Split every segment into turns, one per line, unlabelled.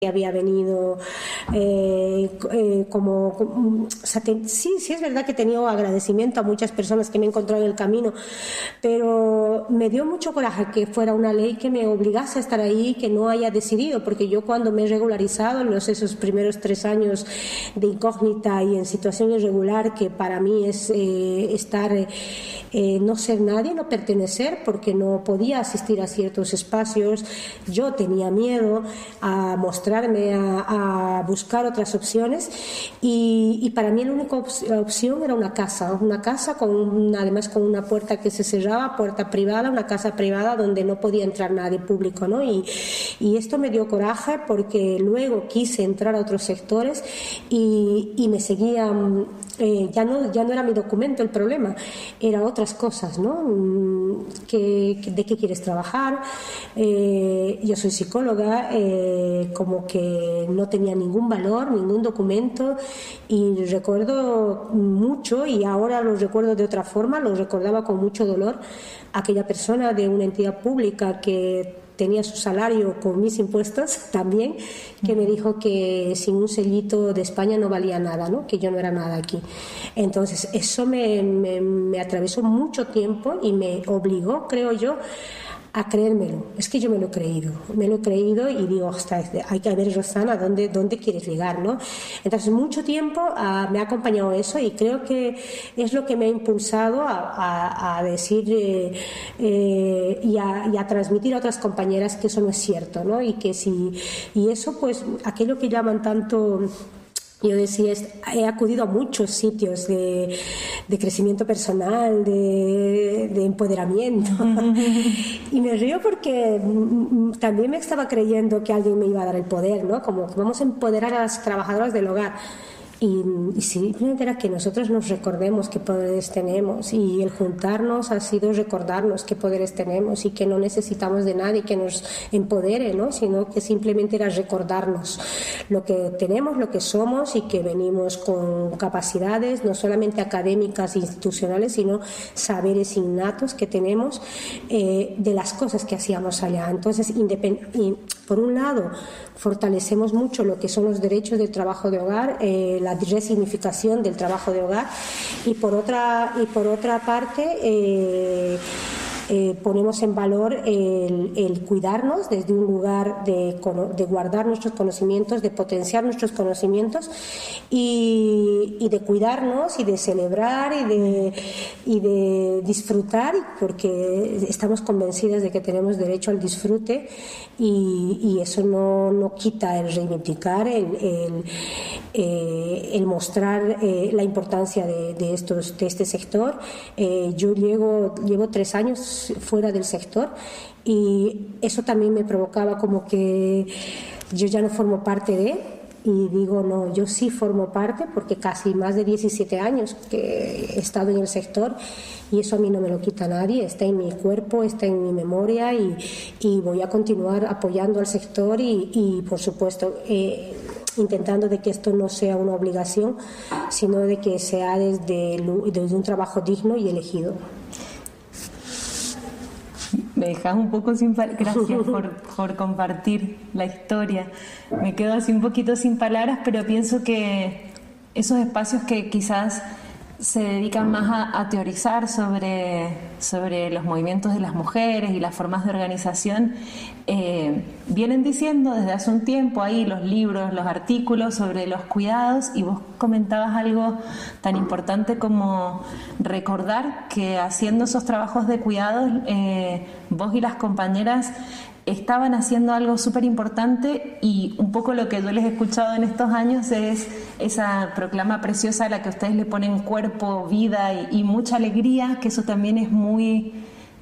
había venido sí es verdad que he tenido agradecimiento a muchas personas que me he encontrado en el camino, pero me dio mucho coraje que fuera una ley que me obligase a estar ahí, que no haya decidido, porque yo cuando me he regularizado en esos primeros 3 años de incógnita y en situación irregular, que para mí es estar no ser nadie, no pertenecer, porque no podía asistir a ciertos espacios, yo tenía miedo a mostrarme, a buscar otras opciones, y para mí la única opción era una casa además con una puerta que se cerraba, puerta privada, una casa privada donde no podía entrar nadie público, ¿no? Y esto me dio coraje, porque luego quise entrar a otros sectores y me seguían, ya no era mi documento el problema, era otras cosas, ¿no? ¿De qué quieres trabajar? Yo soy psicóloga, como que no tenía ningún valor, ningún documento, y recuerdo mucho, y ahora lo recuerdo de otra forma, lo recordaba con mucho dolor, aquella persona de una entidad pública que tenía su salario con mis impuestos también, que me dijo que sin un sellito de España no valía nada, ¿no? Que yo no era nada aquí. Entonces eso me atravesó mucho tiempo y me obligó, creo yo, a creérmelo. Es que yo me lo he creído y digo, ostras, hay que ver, Rosana, ¿dónde quieres llegar, ¿no? Entonces mucho tiempo me ha acompañado eso, y creo que es lo que me ha impulsado a decir y a transmitir a otras compañeras que eso no es cierto, ¿no? Y eso, pues, aquello que llaman tanto... Yo decía, he acudido a muchos sitios de crecimiento personal, de empoderamiento. Y me río porque también me estaba creyendo que alguien me iba a dar el poder, ¿no? Como que vamos a empoderar a las trabajadoras del hogar. Y simplemente era que nosotros nos recordemos qué poderes tenemos, y el juntarnos ha sido recordarnos qué poderes tenemos y que no necesitamos de nadie que nos empodere, ¿no? Sino que simplemente era recordarnos lo que tenemos, lo que somos, y que venimos con capacidades no solamente académicas e institucionales, sino saberes innatos que tenemos de las cosas que hacíamos allá. Entonces, por un lado, fortalecemos mucho lo que son los derechos del trabajo de hogar, la resignificación del trabajo de hogar, y por otra parte ponemos en valor el cuidarnos desde un lugar de guardar nuestros conocimientos, de potenciar nuestros conocimientos, y de cuidarnos y de celebrar y de disfrutar, porque estamos convencidas de que tenemos derecho al disfrute, y eso no quita el reivindicar, el mostrar la importancia de este sector. Yo llevo 3 años fuera del sector, y eso también me provocaba como que yo ya no formo parte de, y digo, no, yo sí formo parte, porque casi más de 17 años que he estado en el sector, y eso a mí no me lo quita nadie, está en mi cuerpo, está en mi memoria, y voy a continuar apoyando al sector y por supuesto intentando de que esto no sea una obligación, sino de que sea desde un trabajo digno y elegido.
Me dejas un poco sin palabras. Gracias por compartir la historia. Me quedo así un poquito sin palabras, pero pienso que esos espacios que quizás se dedican más a teorizar sobre los movimientos de las mujeres y las formas de organización, vienen diciendo desde hace un tiempo ahí los libros, los artículos sobre los cuidados, y vos comentabas algo tan importante como recordar que haciendo esos trabajos de cuidados, vos y las compañeras estaban haciendo algo súper importante, y un poco lo que yo les he escuchado en estos años es esa proclama preciosa a la que ustedes le ponen cuerpo, vida y mucha alegría, que eso también es muy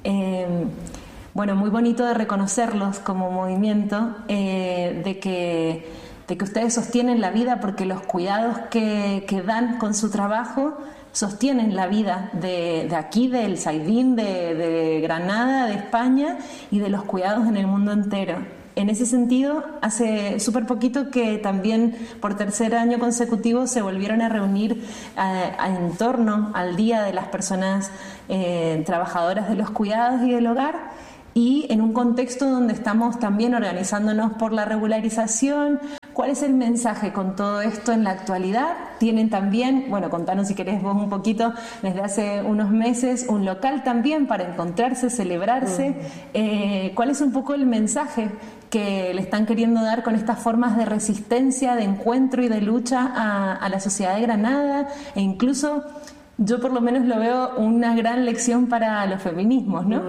muy bonito de reconocerlos como movimiento, de que ustedes sostienen la vida, porque los cuidados que dan con su trabajo sostienen la vida de aquí, del Saidín, de Granada, de España, y de los cuidados en el mundo entero. En ese sentido, hace súper poquito que también por 3er año consecutivo se volvieron a reunir en torno al Día de las Personas Trabajadoras de los Cuidados y del Hogar, y en un contexto donde estamos también organizándonos por la regularización. ¿Cuál es el mensaje con todo esto en la actualidad? Tienen también, bueno, contanos si querés vos un poquito, desde hace unos meses un local también para encontrarse, celebrarse. ¿Cuál es un poco el mensaje que le están queriendo dar con estas formas de resistencia, de encuentro y de lucha a la sociedad de Granada? E incluso yo por lo menos lo veo una gran lección para los feminismos, ¿no?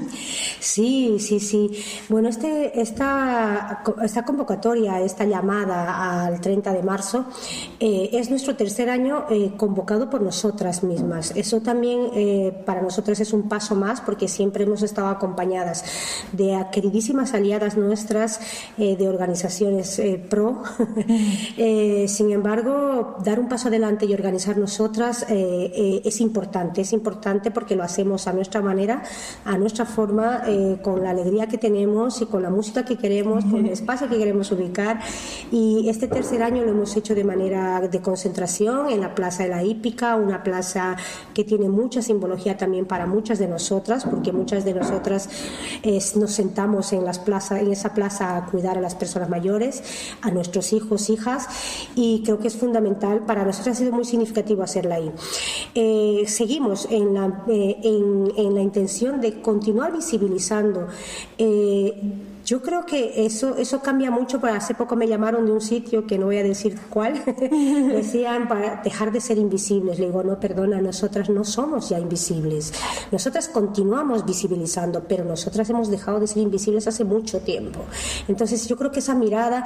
Sí. Bueno, esta convocatoria, esta llamada al 30 de marzo, es nuestro tercer año convocado por nosotras mismas. Eso también para nosotras es un paso más, porque siempre hemos estado acompañadas de queridísimas aliadas nuestras, de organizaciones pro. Sin embargo, dar un paso adelante y organizar nosotras es importante porque lo hacemos a nuestra manera, a nuestra forma, con la alegría que tenemos y con la música que queremos, con el espacio que queremos ubicar. Y este tercer año lo hemos hecho de manera de concentración en la Plaza de la Hípica, una plaza que tiene mucha simbología también para muchas de nosotras, porque muchas de nosotras nos sentamos en esa plaza a cuidar a las personas mayores, a nuestros hijos, hijas, y creo que es fundamental. Para nosotros ha sido muy significativo hacerla ahí. Seguimos en la intención de continuar visibilizando. Yo creo que eso cambia mucho. Hace poco me llamaron de un sitio que no voy a decir cuál. Decían para dejar de ser invisibles. Le digo, no, perdona, nosotras no somos ya invisibles. Nosotras continuamos visibilizando, pero nosotras hemos dejado de ser invisibles hace mucho tiempo. Entonces yo creo que esa mirada...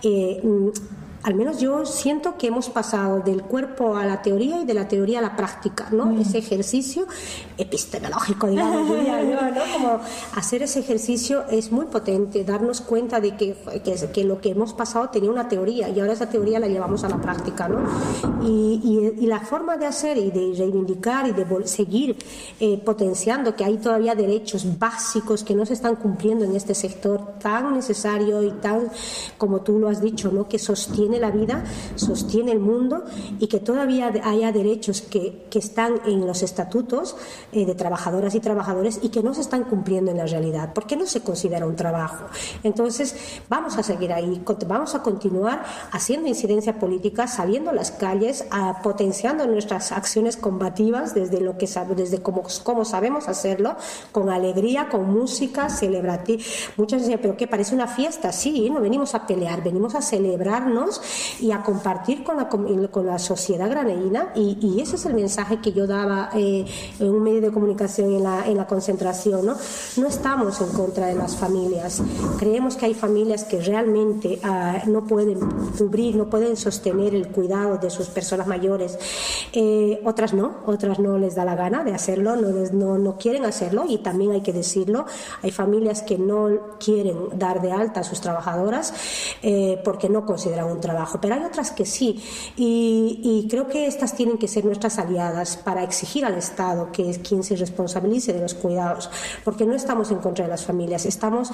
al menos yo siento que hemos pasado del cuerpo a la teoría y de la teoría a la práctica, ¿no? Ese ejercicio epistemológico, digamos, diría yo, ¿no? Como hacer ese ejercicio es muy potente, darnos cuenta de que lo que hemos pasado tenía una teoría y ahora esa teoría la llevamos a la práctica, ¿no? Y la forma de hacer y de reivindicar y de seguir potenciando que hay todavía derechos básicos que no se están cumpliendo en este sector tan necesario y tan, como tú lo has dicho, ¿no? Que sostiene la vida, sostiene el mundo, y que todavía haya derechos que están en los estatutos de trabajadoras y trabajadores y que no se están cumpliendo en la realidad, porque no se considera un trabajo. Entonces vamos a seguir ahí, vamos a continuar haciendo incidencia política, saliendo a las calles, potenciando nuestras acciones combativas desde cómo sabemos hacerlo, con alegría, con música, celebrativa. Muchos dicen, pero ¿qué? Parece una fiesta. Sí, no venimos a pelear, venimos a celebrarnos y a compartir con la sociedad granadina, y ese es el mensaje que yo daba en un medio de comunicación en la concentración, ¿no? No estamos en contra de las familias, creemos que hay familias que realmente no pueden cubrir, no pueden sostener el cuidado de sus personas mayores, otras no les da la gana de hacerlo, no quieren hacerlo, y también hay que decirlo, hay familias que no quieren dar de alta a sus trabajadoras porque no consideran un trabajo, pero hay otras que sí, y creo que estas tienen que ser nuestras aliadas para exigir al Estado que es quien se responsabilice de los cuidados, porque no estamos en contra de las familias, estamos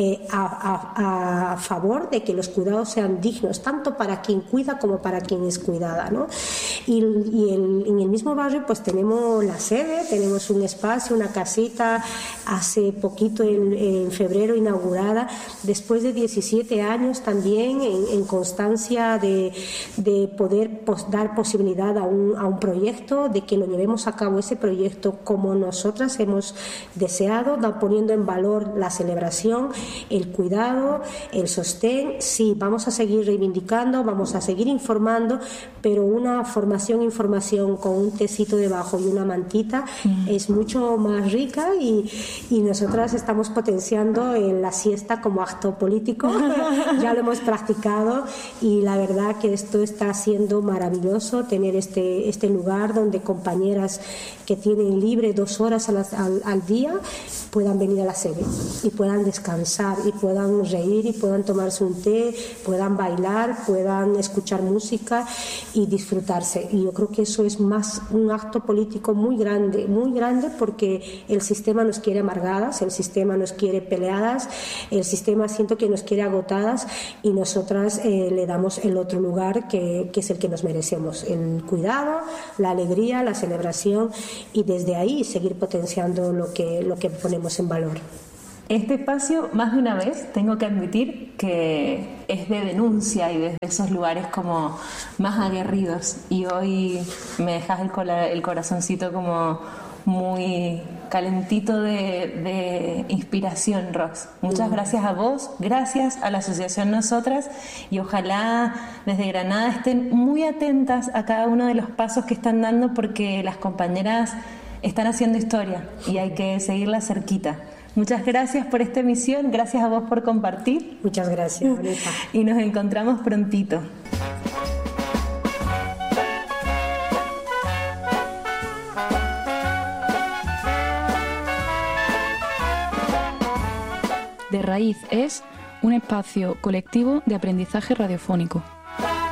a favor de que los cuidados sean dignos, tanto para quien cuida como para quien es cuidada, ¿no? En el mismo barrio pues tenemos la sede, tenemos un espacio, una casita, hace poquito en febrero inaugurada, después de 17 años también en constancia de poder dar posibilidad a un proyecto, de que lo llevemos a cabo ese proyecto como nosotras hemos deseado, poniendo en valor la celebración, el cuidado, el sostén. Sí, vamos a seguir reivindicando, vamos a seguir informando, pero una información con un tecito debajo y una mantita es mucho más rica, y nosotras estamos potenciando la siesta como acto político. Ya lo hemos practicado, y la verdad que esto está siendo maravilloso, tener este lugar donde compañeras que tienen libre 2 horas al día puedan venir a la sede y puedan descansar y puedan reír y puedan tomarse un té, puedan bailar, puedan escuchar música y disfrutarse. Y yo creo que eso es más un acto político muy grande, porque el sistema nos quiere amargadas, el sistema nos quiere peleadas, el sistema siento que nos quiere agotadas, y nosotras le damos el otro lugar que es el que nos merecemos, el cuidado, la alegría, la celebración, y desde ahí seguir potenciando lo que ponemos en valor.
Este espacio, más de una vez, tengo que admitir que es de denuncia y desde esos lugares como más aguerridos. Y hoy me dejas el corazoncito como muy calentito de inspiración, Rox. Muchas gracias a vos, gracias a la Asociación Nosotras, y ojalá desde Granada estén muy atentas a cada uno de los pasos que están dando, porque las compañeras están haciendo historia y hay que seguirla cerquita. Muchas gracias por esta emisión, gracias a vos por compartir.
Muchas gracias, Bonita.
Y nos encontramos prontito.
De Raíz es un espacio colectivo de aprendizaje radiofónico.